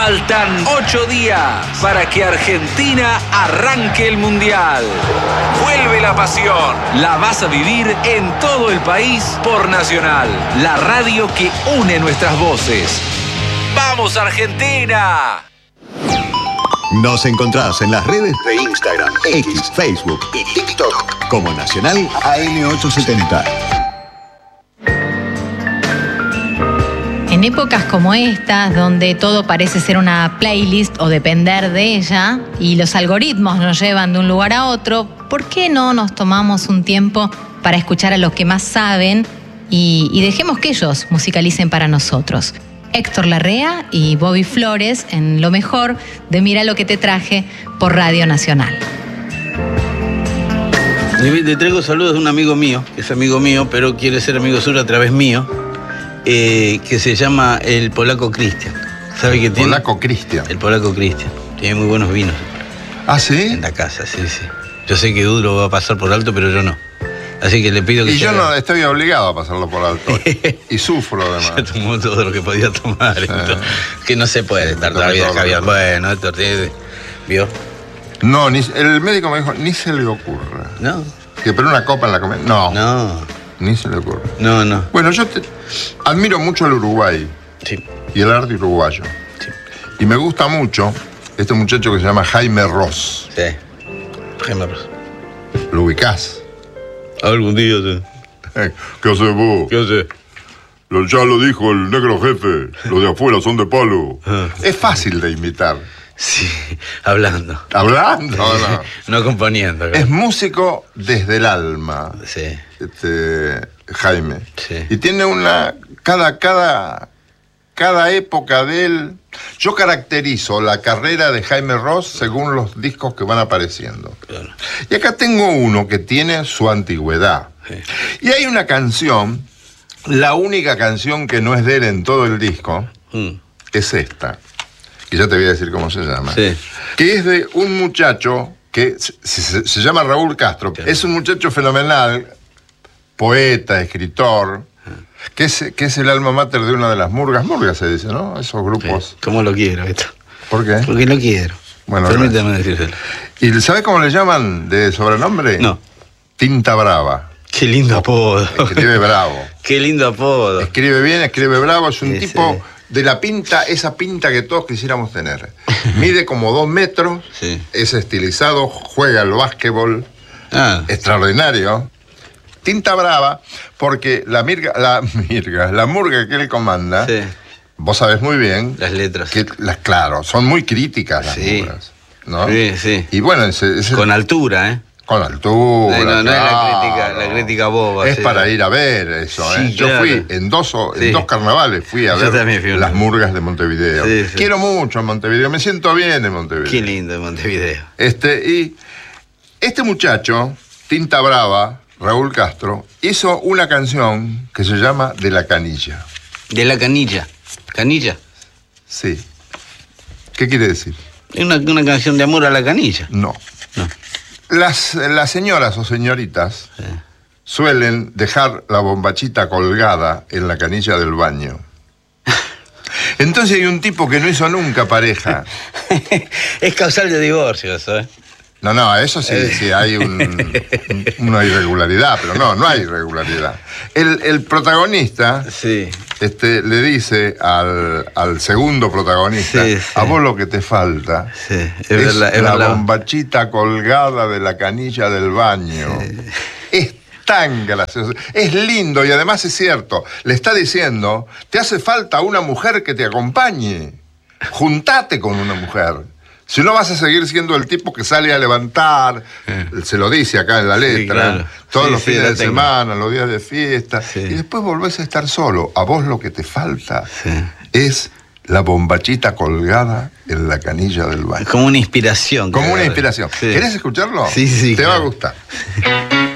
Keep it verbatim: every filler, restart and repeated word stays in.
Faltan ocho días para que Argentina arranque el Mundial. Vuelve la pasión. La vas a vivir en todo el país por Nacional, la radio que une nuestras voces. ¡Vamos, Argentina! Nos encontrás en las redes de Instagram, X, Facebook y TikTok como Nacional A M ochocientos setenta. En épocas como estas, donde todo parece ser una playlist o depender de ella, y los algoritmos nos llevan de un lugar a otro, ¿por qué no nos tomamos un tiempo para escuchar a los que más saben y, y dejemos que ellos musicalicen para nosotros? Héctor Larrea y Bobby Flores en lo mejor de Mira lo que te traje por Radio Nacional. Le traigo saludos de un amigo mío, que es amigo mío, pero quiere ser amigo suyo a través mío, eh, que se llama el Polaco Cristian. ¿Sabe qué tiene? Polaco Cristian. El Polaco Cristian. Tiene muy buenos vinos. ¿Ah, sí? En la casa, sí, sí. Yo sé que Duro va a pasar por alto, pero yo no. Así que le pido que... Y yo haga... no estoy obligado a pasarlo por alto. Y sufro, además. Ya tomó todo lo que podía tomar. Sí. Que no se puede estar toda la vida Javier. Bueno, esto tiene... ¿Vio? No, ni, el médico me dijo, ni se le ocurra. No. Que pero una copa en la comida. No. No. Ni se le ocurre. No, no. Bueno, yo te, admiro mucho el Uruguay. Sí. Y el arte uruguayo. Sí. Y me gusta mucho este muchacho que se llama Jaime Ross. Sí. Jaime Ross. ¿Lo ubicás? Algún día, sí. ¿Qué haces vos? ¿Qué haces? Lo, ya lo dijo el negro jefe. Los de afuera son de palo. Ah. Es fácil de imitar. Sí, hablando. ¿Hablando? No, no componiendo. Claro. Es músico desde el alma. Sí. Este, Jaime. Sí. Y tiene una... Cada, cada, cada época de él... Yo caracterizo la carrera de Jaime Ross según los discos que van apareciendo. Claro. Y acá tengo uno que tiene su antigüedad. Sí. Y hay una canción, la única canción que no es de él en todo el disco, mm. es esta. Y ya te voy a decir cómo se llama. Sí. Que es de un muchacho que se, se, se llama Raúl Castro. Claro. Es un muchacho fenomenal, poeta, escritor, que es, que es el alma mater de una de las murgas. Murgas se dice, ¿no? Esos grupos. Sí. ¿Cómo lo quiero esto? ¿Por qué? Porque lo quiero. Bueno, permítame decírselo. ¿Y sabes cómo le llaman de sobrenombre? No. Tinta Brava. Qué lindo apodo. Escribe bravo. Qué lindo apodo. Escribe bien, escribe bravo. Es un sí, tipo... Sí. De la pinta, esa pinta que todos quisiéramos tener. Mide como dos metros, sí. Es estilizado, juega al básquetbol, ah. extraordinario. Tinta brava, porque la mirga, la mirga, la murga que él comanda, sí. Vos sabés muy bien. Las letras. Que, las, claro, son muy críticas las sí. murgas, ¿no? Sí, sí. Y bueno, ese, ese, con altura, ¿eh? Con altura. No, no, no claro. es la crítica, la crítica boba. Es sí. para ir a ver eso, sí, ¿eh? Yo claro. fui en dos, en sí. dos carnavales, fui a Yo ver fui las murgas de Montevideo. Sí, sí. Quiero mucho a Montevideo, me siento bien en Montevideo. Qué lindo en Montevideo. Este, y este muchacho, Tinta Brava, Raúl Castro, hizo una canción que se llama De la Canilla. ¿De la canilla? ¿Canilla? Sí. ¿Qué quiere decir? ¿Es una, una canción de amor a la canilla? No. No. Las, las señoras o señoritas sí. suelen dejar la bombachita colgada en la canilla del baño. Entonces hay un tipo que no hizo nunca pareja. Es causal de divorcio eso, ¿eh? No, no, eso sí, sí hay un, un, una irregularidad, pero no, no hay irregularidad. El, el protagonista sí. este, le dice al, al segundo protagonista, sí, sí. a vos lo que te falta sí, es, es, verdad, es la verdad. bombachita colgada de la canilla del baño. Sí. Es tan gracioso, es lindo y además es cierto. Le está diciendo, te hace falta una mujer que te acompañe. Juntate con una mujer. Si no, vas a seguir siendo el tipo que sale a levantar, eh. se lo dice acá en la letra, sí, claro. todos sí, los fines sí, de tengo. semana, los días de fiesta, sí. y después volvés a estar solo. A vos lo que te falta sí. es la bombachita colgada en la canilla del baño. Como una inspiración. Como una inspiración. Sí. ¿Querés escucharlo? Sí, sí. Te claro. va a gustar.